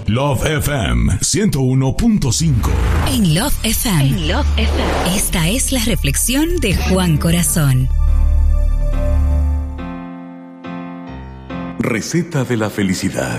Love FM 101.5. En Love FM. Esta es la reflexión de Juan Corazón. Receta de la felicidad.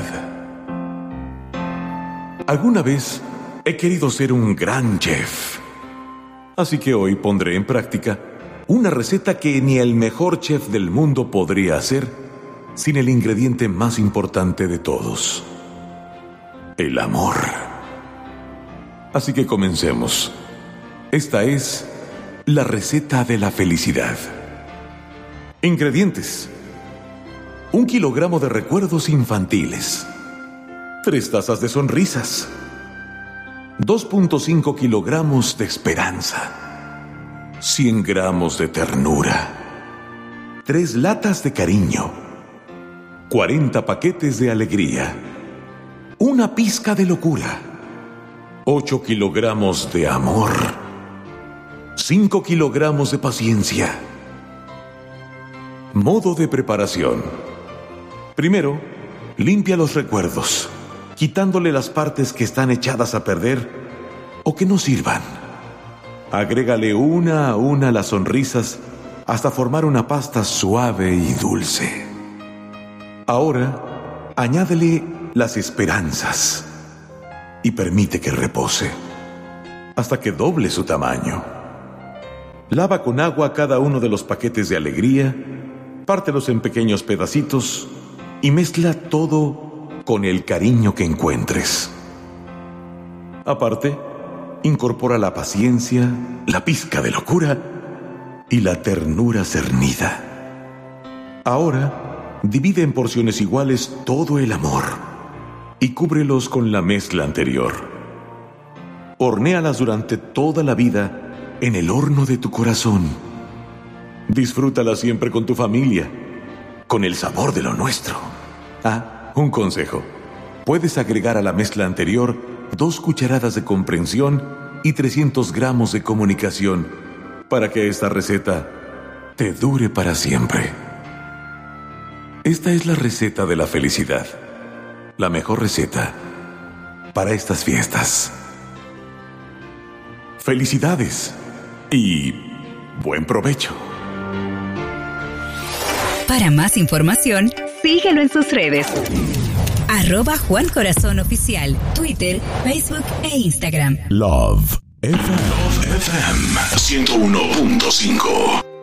Alguna vez he querido ser un gran chef. Así que hoy pondré en práctica una receta que ni el mejor chef del mundo podría hacer sin el ingrediente más importante de todos: el amor. Así que comencemos. Esta es la receta de la felicidad. Ingredientes: 1 kilogramo de recuerdos infantiles, 3 tazas de sonrisas, 2.5 kilogramos de esperanza, 100 gramos de ternura, 3 latas de cariño, 40 paquetes de alegría, 1 pizca de locura, 8 kilogramos de amor, 5 kilogramos de paciencia. Modo de preparación: primero, limpia los recuerdos, quitándole las partes que están echadas a perder o que no sirvan. Agrégale una a una las sonrisas hasta formar una pasta suave y dulce. Ahora, añádele las esperanzas y permite que repose hasta que doble su tamaño. Lava con agua cada uno de los paquetes de alegría, pártelos en pequeños pedacitos y mezcla todo con el cariño que encuentres. Aparte, incorpora la paciencia, la pizca de locura y la ternura cernida. Ahora, divide en porciones iguales todo el amor y cúbrelos con la mezcla anterior. Hornéalas durante toda la vida en el horno de tu corazón. Disfrútala siempre con tu familia, con el sabor de lo nuestro. Un consejo: puedes agregar a la mezcla anterior 2 cucharadas de comprensión y 300 gramos de comunicación para que esta receta te dure para siempre. Esta es la receta de la felicidad, la mejor receta para estas fiestas. Felicidades y buen provecho. Para más información, síguelo en sus redes. @Juan Corazón Oficial, Twitter, Facebook e Instagram. Love FM 101.5.